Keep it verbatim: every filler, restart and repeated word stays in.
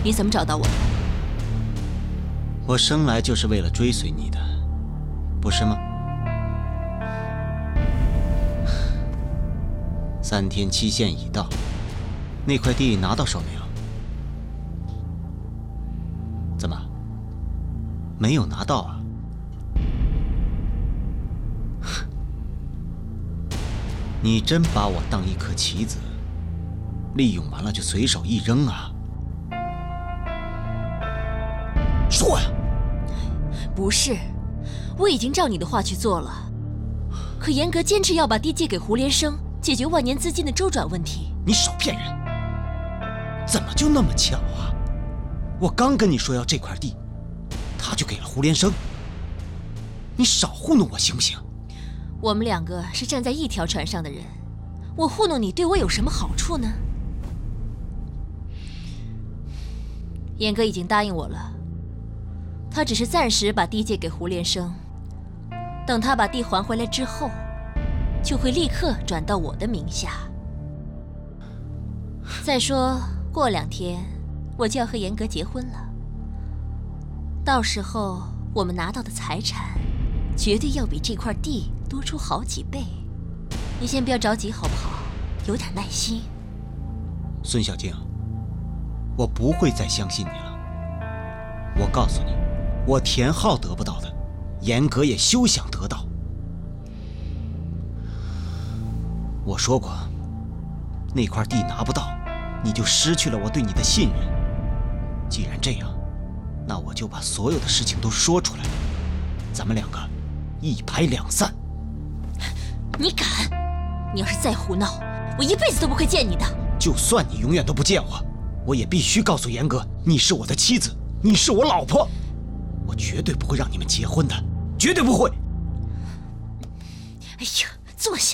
你怎么找到我的？ 我生来就是为了追随你的，不是吗？三天期限已到，那块地拿到手没有？怎么，没有拿到啊？你真把我当一颗棋子，利用完了就随手一扔啊？说呀！ 不是，我已经照你的话去做了。可严格坚持要把地借给胡连生，解决万年资金的周转问题。 你少骗人！怎么就那么巧啊？我刚跟你说要这块地，他就给了胡连生。你少糊弄我行不行？ 我们两个是站在一条船上的人，我糊弄你对我有什么好处呢？严哥已经答应我了。他只是暂时把地借给胡连生，等他把地还回来之后，就会立刻转到我的名下。再说，过两天我就要和严格结婚了，到时候我们拿到的财产，绝对要比这块地多出好几倍。你先不要着急好不好？有点耐心。 孙小静，我不会再相信你了。我告诉你，我田浩得不到的，严格也休想得到。我说过，那块地拿不到，你就失去了我对你的信任。既然这样，那我就把所有的事情都说出来，咱们两个一拍两散。 你敢？你要是再胡闹，我一辈子都不会见你的。 就算你永远都不见我，我也必须告诉严格，你是我的妻子，你是我老婆。我绝对不会让你们结婚的，绝对不会。 哎呀，坐下。